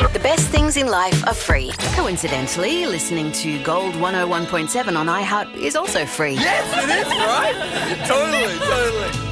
The best things in life are free. Coincidentally, listening to Gold 101.7 on iHeart is also free. Yes, it is, right? Totally.